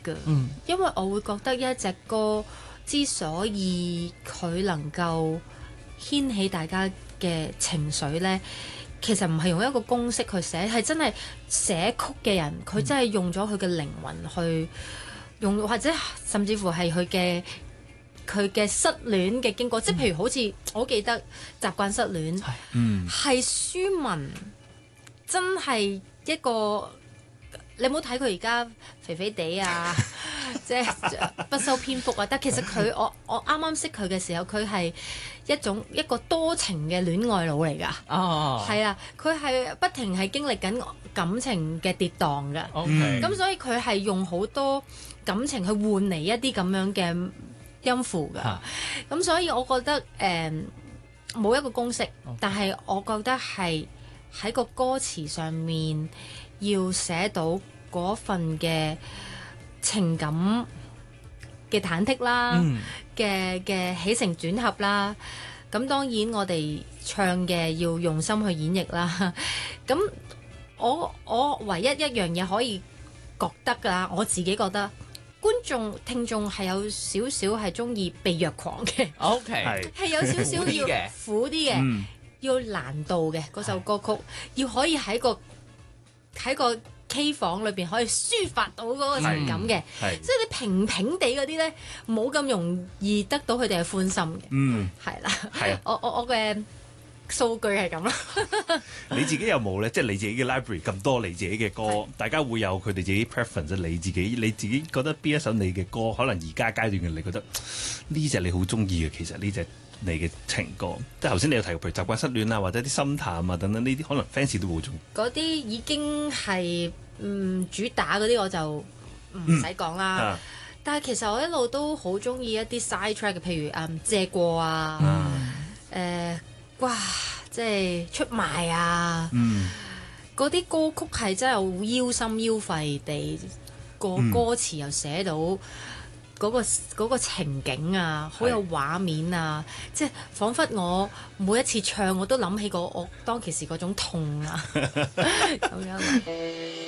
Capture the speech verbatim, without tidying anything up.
㗎， 嗯， 因為我會覺得一隻歌之所以佢能夠掀起大家嘅情緒呢，其實唔係用一個公式去寫，係真係寫曲嘅人，佢真係用咗佢嘅靈魂去用，或者甚至乎係佢嘅佢嘅失戀嘅經過，即係譬如好似我記得習慣失戀， 嗯， 係舒文真係一個。你冇睇佢而家肥肥地啊，即係不修邊幅啊！但其實佢我我啱啱識佢嘅時候，佢係一種一個多情嘅戀愛腦嚟㗎。 哦， 係啊，佢係不停係經歷緊感情嘅跌宕㗎。 OK， 咁所以佢係用好多感情去換嚟一啲咁樣嘅音符㗎。咁所以我覺得誒冇一個公式，但係我覺得係喺個歌詞上面要寫到嗰份嘅情感嘅忐忑啦，嘅嘅、嗯、起承轉合啦。咁當然我哋唱嘅要用心去演繹啦。咁我我唯一一樣嘢可以覺得㗎啦，我自己覺得觀眾聽眾係有少少係鍾意被虐狂嘅。 OK， 係有少少要苦啲嘅， 嗯、 要難度嘅嗰首歌曲，要可以喺個喺個 K 房裏邊可以抒發到嗰個情感嘅，即係你平平地嗰啲咧，冇咁容易得到佢哋嘅歡心嘅。 嗯， 係啦， 係啊， 我我我嘅數據係咁啦。 你自己有冇咧？即係你自己嘅 library 咁多你自己嘅歌，大家會有佢哋自己 preference。你自己你自己覺得邊一首你嘅歌，可能而家階段嘅你覺得呢隻你好中意嘅，其實呢隻你嘅情歌，即係頭先你有提過，譬如習慣失戀啊，或者啲心淡啊等等呢啲，可能 fans 都好中意。 嗰啲已經係嗯主打嗰啲，我就唔使講啦。嗯啊、但係其實我一路都好中意一啲 side track 嘅，譬如嗯借過啊，誒、嗯呃、哇即係出賣啊，嗰啲、嗯、歌曲係真係好腰心腰肺地，個歌詞又寫到。嗰個嗰個情景啊，好有畫面啊，即係彷彿我每一次唱我都諗起過我當其時嗰種痛啊，咁樣。